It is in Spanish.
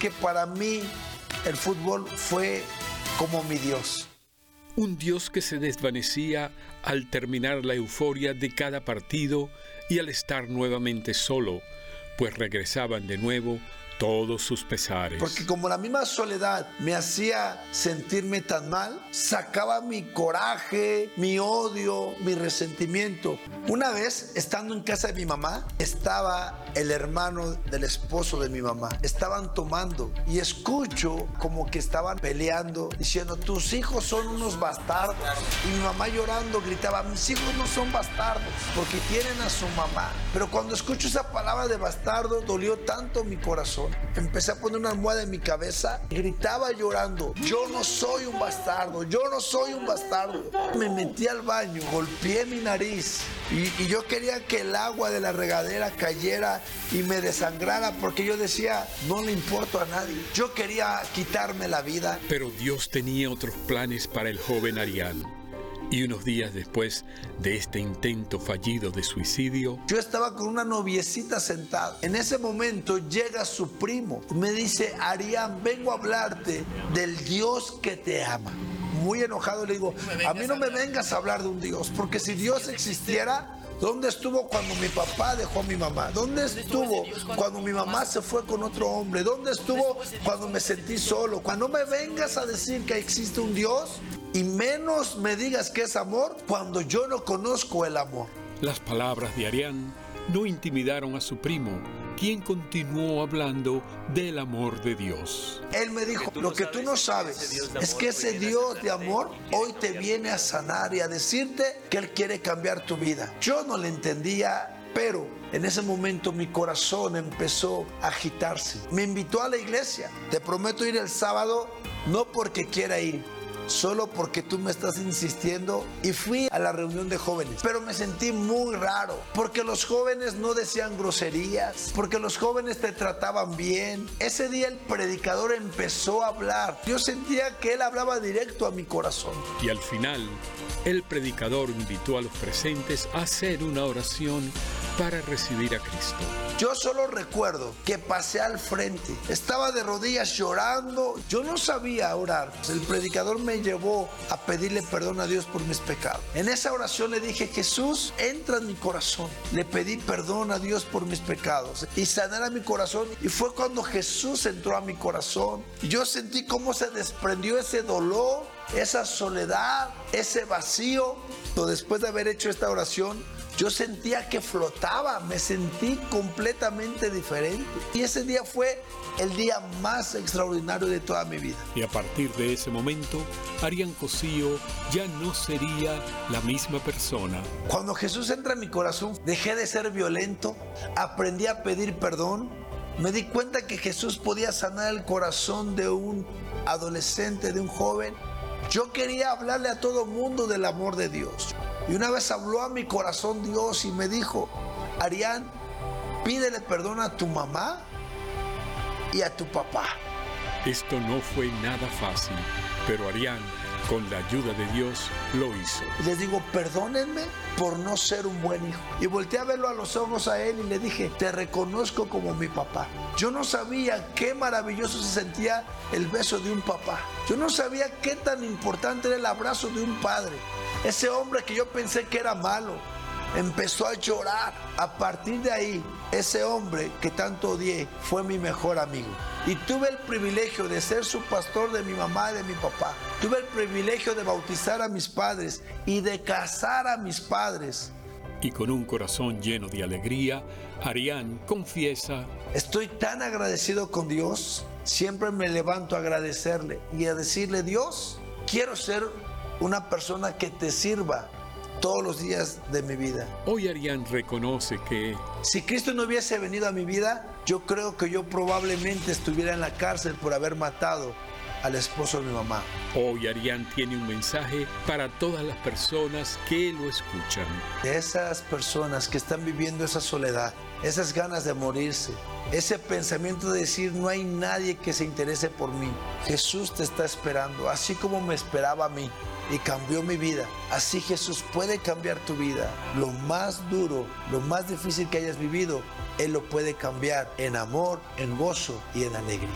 que para mí el fútbol fue como mi Dios. Un Dios que se desvanecía al terminar la euforia de cada partido y al estar nuevamente solo, pues regresaban de nuevo todos sus pesares. Porque como la misma soledad me hacía sentirme tan mal, sacaba mi coraje, mi odio, mi resentimiento. Una vez, estando en casa de mi mamá, estaba el hermano del esposo de mi mamá. Estaban tomando y escucho como que estaban peleando, diciendo, tus hijos son unos bastardos. Y mi mamá llorando gritaba, mis hijos no son bastardos, porque tienen a su mamá. Pero cuando escucho esa palabra de bastardo, dolió tanto mi corazón. Empecé a poner una almohada en mi cabeza, gritaba llorando, yo no soy un bastardo, yo no soy un bastardo. Me metí al baño, golpeé mi nariz y yo quería que el agua de la regadera cayera y me desangrara, porque yo decía, no le importo a nadie. Yo quería quitarme la vida. Pero Dios tenía otros planes para el joven Arián. Y unos días después de este intento fallido de suicidio, yo estaba con una noviecita sentada. En ese momento llega su primo. Me dice, Arián, vengo a hablarte del Dios que te ama. Muy enojado le digo, a mí no me vengas a hablar de un Dios, porque si Dios existiera, ¿dónde estuvo cuando mi papá dejó a mi mamá? ¿Dónde estuvo cuando mi mamá se fue con otro hombre? ¿Dónde estuvo cuando me sentí solo? Cuando me vengas a decir que existe un Dios, y menos me digas que es amor cuando yo no conozco el amor. Las palabras de Arián no intimidaron a su primo, quien continuó hablando del amor de Dios. Él me dijo, lo que tú no sabes es que ese Dios de amor hoy te viene a sanar y a decirte que Él quiere cambiar tu vida. Yo no le entendía, pero en ese momento mi corazón empezó a agitarse. Me invitó a la iglesia. Te prometo ir el sábado, no porque quiera ir, solo porque tú me estás insistiendo, y fui a la reunión de jóvenes. Pero me sentí muy raro, porque los jóvenes no decían groserías, porque los jóvenes te trataban bien. Ese día el predicador empezó a hablar. Yo sentía que él hablaba directo a mi corazón. Y al final, el predicador invitó a los presentes a hacer una oración para recibir a Cristo. Yo solo recuerdo que pasé al frente, estaba de rodillas llorando. Yo no sabía orar. El predicador me llevó a pedirle perdón a Dios por mis pecados. En esa oración le dije, Jesús, entra en mi corazón. Le pedí perdón a Dios por mis pecados y sanara mi corazón. Y fue cuando Jesús entró a mi corazón. Y yo sentí cómo se desprendió ese dolor, esa soledad, ese vacío. Después de haber hecho esta oración, yo sentía que flotaba, me sentí completamente diferente. Y ese día fue el día más extraordinario de toda mi vida. Y a partir de ese momento, Arián Cosío ya no sería la misma persona. Cuando Jesús entra en mi corazón, dejé de ser violento, aprendí a pedir perdón. Me di cuenta que Jesús podía sanar el corazón de un adolescente, de un joven. Yo quería hablarle a todo mundo del amor de Dios. Y una vez habló a mi corazón Dios y me dijo, Arián, pídele perdón a tu mamá y a tu papá. Esto no fue nada fácil, pero Arián, con la ayuda de Dios, lo hizo. Y les digo, perdónenme por no ser un buen hijo. Y volteé a verlo a los ojos a él y le dije, te reconozco como mi papá. Yo no sabía qué maravilloso se sentía el beso de un papá. Yo no sabía qué tan importante era el abrazo de un padre. Ese hombre que yo pensé que era malo, empezó a llorar. A partir de ahí, ese hombre que tanto odié fue mi mejor amigo. Y tuve el privilegio de ser su pastor de mi mamá y de mi papá. Tuve el privilegio de bautizar a mis padres y de casar a mis padres. Y con un corazón lleno de alegría, Arián confiesa: estoy tan agradecido con Dios. Siempre me levanto a agradecerle y a decirle, Dios, quiero ser una persona que te sirva todos los días de mi vida. Hoy Arián reconoce que si Cristo no hubiese venido a mi vida, yo creo que yo probablemente estuviera en la cárcel por haber matado al esposo de mi mamá. Hoy Arián tiene un mensaje para todas las personas que lo escuchan. De esas personas que están viviendo esa soledad, esas ganas de morirse, ese pensamiento de decir no hay nadie que se interese por mí. Jesús te está esperando, así como me esperaba a mí y cambió mi vida. Así Jesús puede cambiar tu vida. Lo más duro, lo más difícil que hayas vivido, Él lo puede cambiar en amor, en gozo y en alegría.